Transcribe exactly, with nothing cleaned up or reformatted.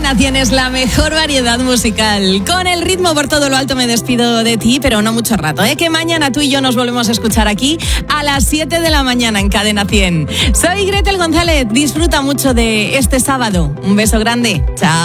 Cadena cien es la mejor variedad musical. Con el ritmo por todo lo alto me despido de ti, pero no mucho rato, ¿eh? Que mañana tú y yo nos volvemos a escuchar aquí a las siete de la mañana en Cadena cien. Soy Gretel González, disfruta mucho de este sábado. Un beso grande, chao.